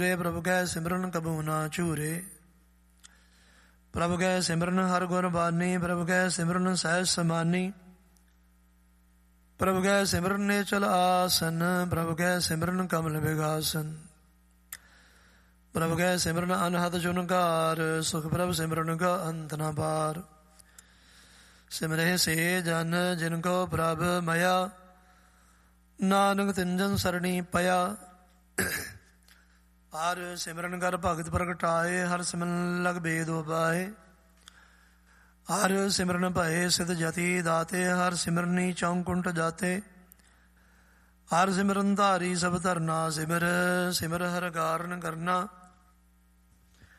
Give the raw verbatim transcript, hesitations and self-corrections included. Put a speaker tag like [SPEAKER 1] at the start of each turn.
[SPEAKER 1] ਪ੍ਰਭੁ ਕੈ ਸਿਮਰਨ ਕਬੂ ਨਾ ਝੂਰੇ। ਪ੍ਰਭੁ ਕੈ ਸਿਮਰਨ ਹਰ ਗੁਣ ਬਾਨੀ, ਪ੍ਰਭੁ ਕੈ ਸਿਮਰਨ ਸਹਿਜ ਸਮਾਨੀ। ਪ੍ਰਭੁ ਕੈ ਸਿਮਰਨ ਨਿਚਲ ਆਸਨ, ਪ੍ਰਭੁ ਕੈ ਸਿਮਰਨ ਕਮਲ ਵਿਗਾਸਨ। ਪ੍ਰਭੁ ਕੈ ਸਿਮਰਨ ਅਨਹਦ ਜੁਨਕਾਰ, ਸੁਖ ਪ੍ਰਭ ਸਿਮਰਨ ਕਾ ਅੰਤ ਨ ਪਾਰ। ਸਿਮਰੇ ਸੇ ਜਨ ਜਿਨ ਕੋ ਪ੍ਰਭ ਮਇਆ, ਨਾਨਕ ਤਿੰਨ ਸਰਣੀ ਪਿਆ। ਹਰ ਸਿਮਰਨ ਕਰ ਭਗਤ ਪ੍ਰਗਟਾਏ, ਹਰ ਸਿਮਰਨ ਲਗ ਬੇਦ ਉਪਾਏ। ਹਰ ਸਿਮਰਨ ਭਏ ਸਿਧ ਜਤੀ ਦਾਤੇ, ਹਰ ਸਿਮਰਨੀ ਚੌਂਕੁੰਟ ਜਾਤੇ। ਹਰ ਸਿਮਰਨ ਧਾਰੀ ਸਭ ਧਰਨਾ, ਸਿਮਰ ਸਿਮਰ ਹਰ ਕਾਰਨ ਕਰਨਾ।